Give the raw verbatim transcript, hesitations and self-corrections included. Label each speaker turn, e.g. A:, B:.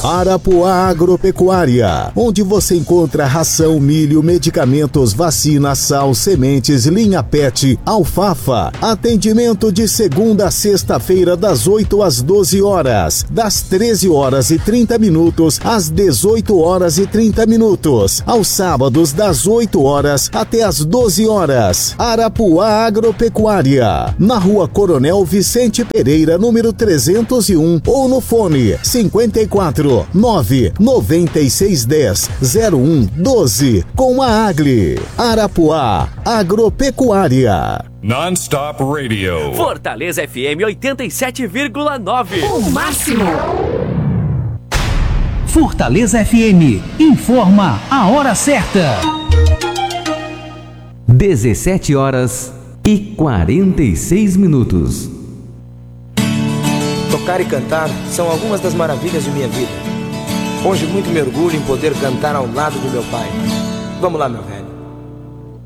A: Arapuá Agropecuária, onde você encontra ração, milho, medicamentos, vacina, sal, sementes, linha pet, alfafa. Atendimento de segunda a sexta-feira das oito às doze horas, das treze horas e trinta minutos às dezoito horas e trinta minutos, aos sábados das oito horas até às doze horas. Arapuá Agropecuária, na Rua Coronel Vicente Pereira, número trezentos e um, ou no fone cinquenta e quatro, nove nove seis um zero zero um doze, com a Agli. Arapuá Agropecuária.
B: Non-Stop Radio.
C: Fortaleza F M oitenta e sete vírgula nove.
D: O máximo.
E: Fortaleza F M informa a hora certa.
F: dezessete horas e quarenta e seis minutos.
G: Tocar e cantar são algumas das maravilhas de minha vida. Hoje muito me orgulho em poder cantar ao lado do meu pai. Vamos lá, meu velho.